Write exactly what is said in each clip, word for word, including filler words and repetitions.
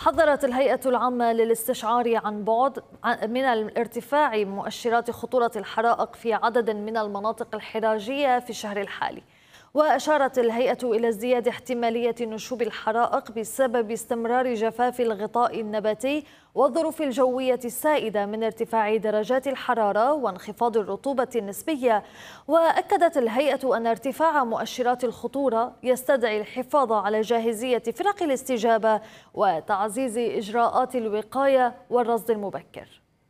حذرت الهيئة العامة للاستشعار عن بعد من ارتفاع مؤشرات خطورة الحرائق في عدد من المناطق الحراجية في الشهر الحالي. وأشارت الهيئة إلى ازدياد احتمالية نشوب الحرائق بسبب استمرار جفاف الغطاء النباتي والظروف الجوية السائدة من ارتفاع درجات الحرارة وانخفاض الرطوبة النسبية. وأكدت الهيئة أن ارتفاع مؤشرات الخطورة يستدعي الحفاظ على جاهزية فرق الاستجابة وتعزيز إجراءات الوقاية والرصد المبكر.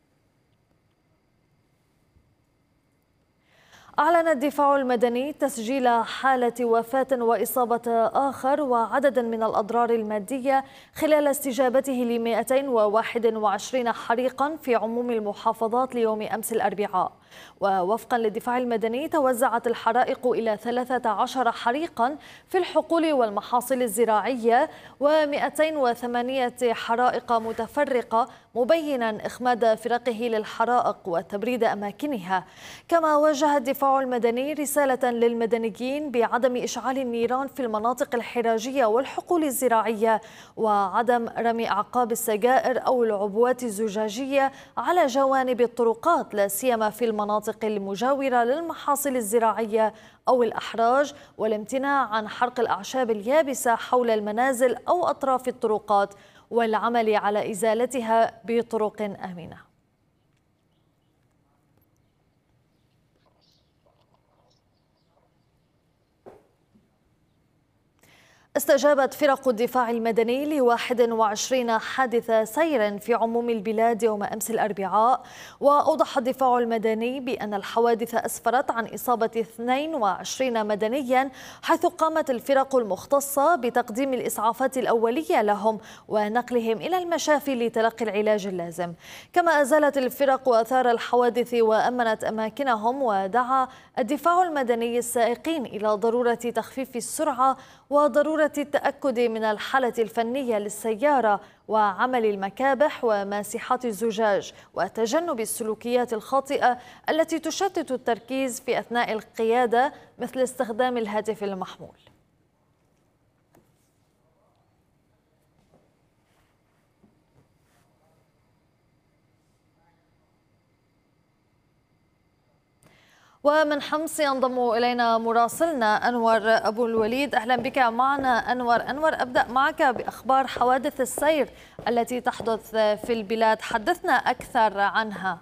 أعلن الدفاع المدني تسجيل حالة وفاة وإصابة آخر وعددا من الأضرار المادية خلال استجابته ل مئتين وواحد وعشرين حريقا في عموم المحافظات ليوم أمس الأربعاء. ووفقا للدفاع المدني توزعت الحرائق إلى ثلاثة عشر حريقا في الحقول والمحاصيل الزراعية ومئتين وثمانية حرائق متفرقة، مبينا إخماد فرقه للحرائق وتبريد أماكنها. كما وجه الدفاع المدني رسالة للمدنيين بعدم إشعال النيران في المناطق الحراجية والحقول الزراعية وعدم رمي أعقاب السجائر أو العبوات الزجاجية على جوانب الطرقات، لا سيما في المناطق المجاورة للمحاصيل الزراعية أو الأحراج، والامتناع عن حرق الأعشاب اليابسة حول المنازل أو أطراف الطرقات والعمل على إزالتها بطرق آمنة. استجابت فرق الدفاع المدني لواحد وعشرين حادث سير في عموم البلاد يوم أمس الأربعاء. وأوضح الدفاع المدني بأن الحوادث أسفرت عن إصابة اثنين وعشرين مدنيا، حيث قامت الفرق المختصة بتقديم الإسعافات الأولية لهم ونقلهم إلى المشافي لتلقي العلاج اللازم. كما أزالت الفرق آثار الحوادث وأمنت أماكنهم. ودعا الدفاع المدني السائقين إلى ضرورة تخفيف السرعة وضرورة التأكد من الحالة الفنية للسيارة وعمل المكابح وماسحات الزجاج وتجنب السلوكيات الخاطئة التي تشتت التركيز في أثناء القيادة، مثل استخدام الهاتف المحمول. ومن حمص ينضم إلينا مراسلنا أنور أبو الوليد. أهلا بك معنا أنور. أنور، أبدأ معك بأخبار حوادث السير التي تحدث في البلاد، حدثنا أكثر عنها.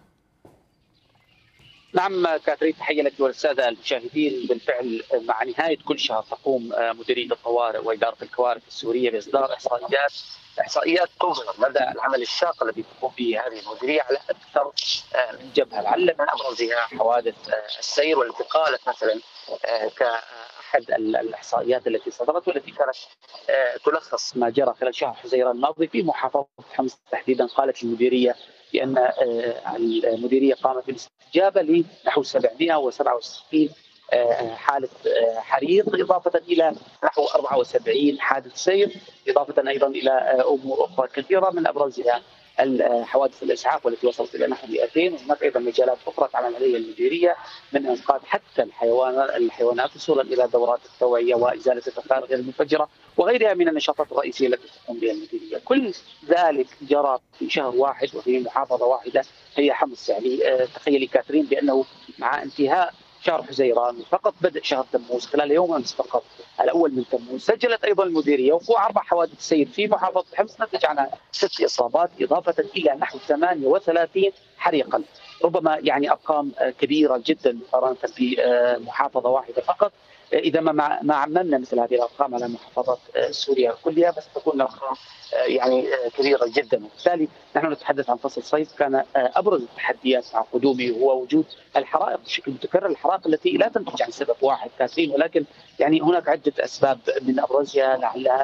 نعم كاترين، تحية لك والسادة المشاهدين. بالفعل مع نهاية كل شهر تقوم مديرية الطوارئ وإدارة الكوارث السورية بإصدار إحصائيات إحصائيات تظهر مدى العمل الشاق الذي تقوم به هذه المديرية على أكثر من جبهة، لعل من أبرزها حوادث السير، والتي قالت مثلا كأحد الإحصائيات التي صدرت والتي كانت تلخص ما جرى خلال شهر حزيران الماضي في محافظة حمص تحديدا. قالت المديرية بأن المديرية قامت بالاستجابة لنحو سبعمئة وسبعة وستين حالة حريق، إضافة إلى نحو أربعة وسبعين حادث سير، إضافة أيضا إلى أمور أخرى كثيرة من أبرزها حوادث الإسعاف والتي وصلت إلى نحو مئتين. وهناك أيضا مجالات أخرى تعمل عليها المديرية من إنقاذ حتى الحيوانات الحيوانات وصولا إلى دورات التوعية وإزالة التفاعل غير المنفجرة وغيرها من النشاطات الرئيسية التي تقوم بها المديرية. كل ذلك جرى في شهر واحد وفي محافظة واحدة هي حمص. يعني تخيلي كاترين بأنه مع انتهاء شهر حزيران فقط بدء شهر تموز خلال يوم امس فقط الاول من تموز سجلت ايضا المديريه وقوع اربع حوادث سير في محافظه حمص نتج عنها ست اصابات، اضافه الى نحو ثمانية وثلاثين حريقا. ربما يعني ارقام كبيره جدا مقارنه بمحافظه واحده فقط. اذا ما ما عممنا مثل هذه الارقام على محافظات سوريا كلها بس تكون الارقام يعني كبيره جدا. وبالتالي نحن نتحدث عن فصل صيف كان ابرز التحديات مع قدومه هو وجود الحرائق بشكل متكرر، الحرائق التي لا تنتج عن سبب واحد كاترين، ولكن يعني هناك عده اسباب من ابرزها لعلها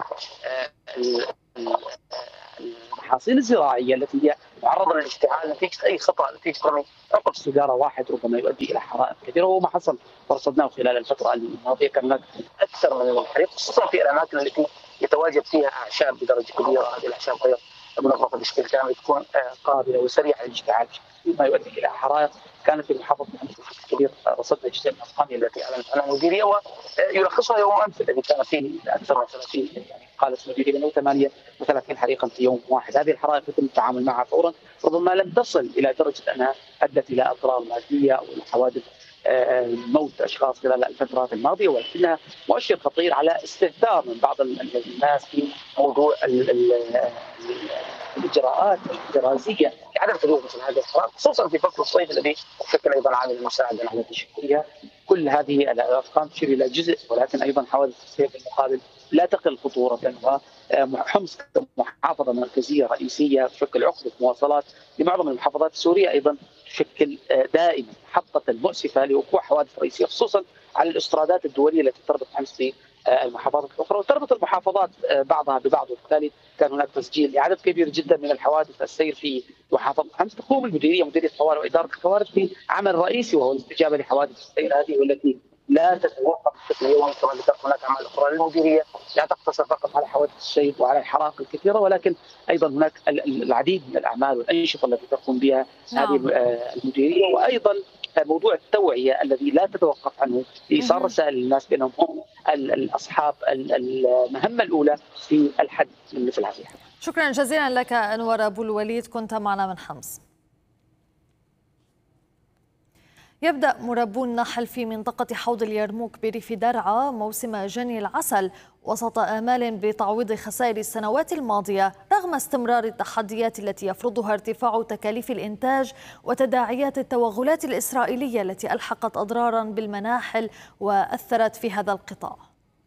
المحاصيل الزراعيه التي هي معرضه للاشتعال نتيجه اي خطا، نتيجه رمي عقب سيجاره واحد ربما يؤدي الى حرائق كثيره، وهو ما حصل ورصدناه خلال الفتره الماضيه. كان هناك اكثر من الحريق خصوصا في الاماكن التي يتواجد فيها اعشاب بدرجه كبيره. هذه الاعشاب غير منظفه بشكل كامل تكون قابله وسريعه للاشتعال ما يؤدي الى حرائق. كانت في محافظه حمص بشكل كبير رصدنا جزء من الارقام التي اعلنت عنها المديريه ويلخصها يوم امس الذي كان فيه اكثر من ثلاثين يعني قالت المديريه انه ثمانية وثلاثين حريقا في يوم واحد. هذه الحرائق يتم التعامل معها فورا، ربما لم تصل الى درجه انها ادت الى اضرار ماديه او حوادث موت اشخاص خلال الفترات الماضيه، ولكنها مؤشر خطير على استهتار من بعض الناس في موضوع الاجراءات الاحترازيه لعدم حدوث مثل هذه الحرائق، خصوصا في فصل الصيف الذي يشكل ايضا عاملا مساعدا على تشكيلها. كل هذه الارقام تشير الى جزء، ولكن ايضا حوادث الصيف المقابل لا تقل خطوره، وحمص محافظه مركزيه رئيسيه تشكل عقده مواصلات لمعظم المحافظات السوريه، ايضا تشكل دائما محطه مؤسفه لوقوع حوادث رئيسيه، خصوصا على الاسترادات الدوليه التي تربط حمص المحافظات الاخرى وتربط المحافظات بعضها ببعض، وبالتالي كان هناك تسجيل لعدد كبير جدا من الحوادث السير في محافظه حمص. تقوم المديريه مديريه الطوارئ واداره الكوارث في عمل رئيسي وهو الاستجابه لحوادث السير هذه، والتي لا تتوقف بشكل يومي كما ذكرت. هناك اعمال اخرى للمديريه لا تقتصر فقط على حوادث السير وعلى الحرائق الكثيره، ولكن ايضا هناك العديد من الاعمال والانشطه التي تقوم بها هذه المديريه، وايضا موضوع التوعيه الذي لا تتوقف عنه لايصال رسائل للناس بانهم هم الاصحاب المهمه الاولى في الحد من مثل هذه الحالات. شكرا جزيلا لك أنور أبو الوليد، كنت معنا من حمص. يبدأ مربو النحل في منطقة حوض اليرموك بريف درعا موسم جني العسل وسط آمال بتعويض خسائر السنوات الماضية، رغم استمرار التحديات التي يفرضها ارتفاع تكاليف الإنتاج وتداعيات التوغلات الإسرائيلية التي ألحقت أضرارا بالمناحل وأثرت في هذا القطاع.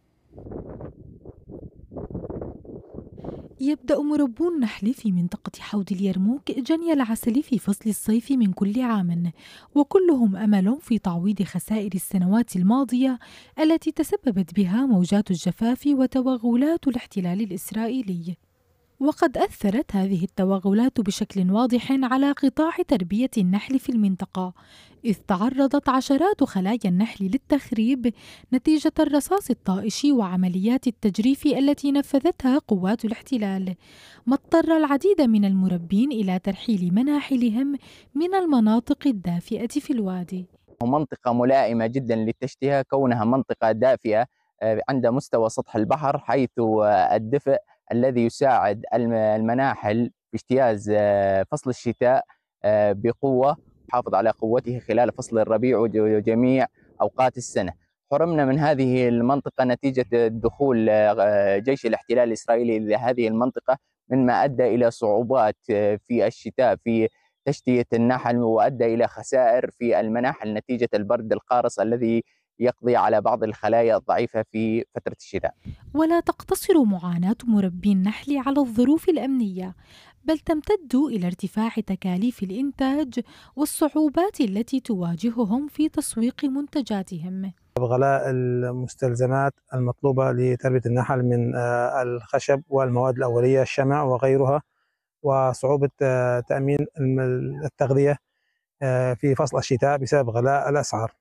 يبدأ مربو النحل في منطقة حوض اليرموك جني العسل في فصل الصيف من كل عام، وكلهم أمل في تعويض خسائر السنوات الماضية التي تسببت بها موجات الجفاف وتوغلات الاحتلال الإسرائيلي. وقد أثرت هذه التوغلات بشكل واضح على قطاع تربية النحل في المنطقة، إذ تعرضت عشرات خلايا النحل للتخريب نتيجة الرصاص الطائش وعمليات التجريف التي نفذتها قوات الاحتلال، ما اضطر العديد من المربين إلى ترحيل مناحلهم من المناطق الدافئة في الوادي. منطقة ملائمة جدا للتشتهى كونها منطقة دافئة عند مستوى سطح البحر، حيث الدفء الذي يساعد المناحل في اجتياز فصل الشتاء بقوة، يحافظ على قوته خلال فصل الربيع وجميع أوقات السنة. حرمنا من هذه المنطقة نتيجة دخول جيش الاحتلال الإسرائيلي إلى هذه المنطقة، مما أدى إلى صعوبات في الشتاء في تشتية النحل، وأدى إلى خسائر في المناحل نتيجة البرد القارس الذي يقضي على بعض الخلايا الضعيفة في فترة الشتاء. ولا تقتصر معاناة مربي النحل على الظروف الأمنية، بل تمتد إلى ارتفاع تكاليف الإنتاج والصعوبات التي تواجههم في تسويق منتجاتهم. غلاء المستلزمات المطلوبة لتربية النحل من الخشب والمواد الأولية الشمع وغيرها، وصعوبة تأمين التغذية في فصل الشتاء بسبب غلاء الأسعار.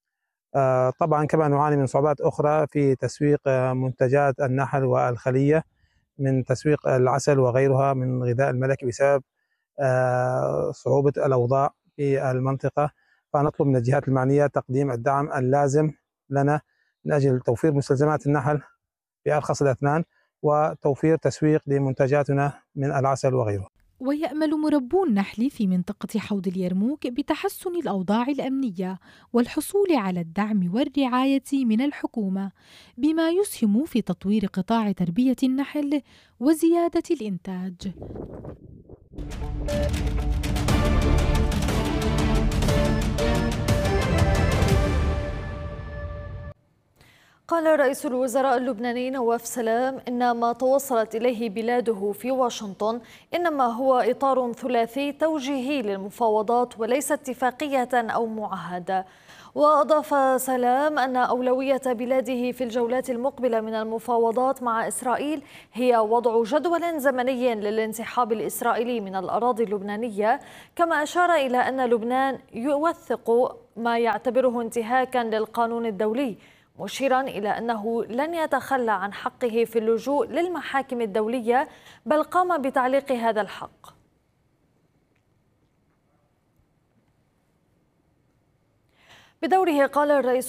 طبعا كما نعاني من صعوبات أخرى في تسويق منتجات النحل والخلية، من تسويق العسل وغيرها من غذاء الملكي بسبب صعوبة الأوضاع في المنطقة. فنطلب من الجهات المعنية تقديم الدعم اللازم لنا من أجل توفير مستلزمات النحل بأرخص الأثمان وتوفير تسويق لمنتجاتنا من العسل وغيره. ويأمل مربو النحل في منطقة حوض اليرموك بتحسن الأوضاع الأمنية والحصول على الدعم والرعاية من الحكومة، بما يسهم في تطوير قطاع تربية النحل وزيادة الإنتاج. قال رئيس الوزراء اللبناني نواف سلام إن ما توصلت إليه بلاده في واشنطن إنما هو إطار ثلاثي توجيهي للمفاوضات وليس اتفاقية أو معاهدة. وأضاف سلام أن أولوية بلاده في الجولات المقبلة من المفاوضات مع إسرائيل هي وضع جدول زمني للانسحاب الإسرائيلي من الأراضي اللبنانية، كما أشار إلى أن لبنان يوثق ما يعتبره انتهاكا للقانون الدولي، مشيرا إلى أنه لن يتخلى عن حقه في اللجوء للمحاكم الدولية، بل قام بتعليق هذا الحق. بدوره قال الرئيس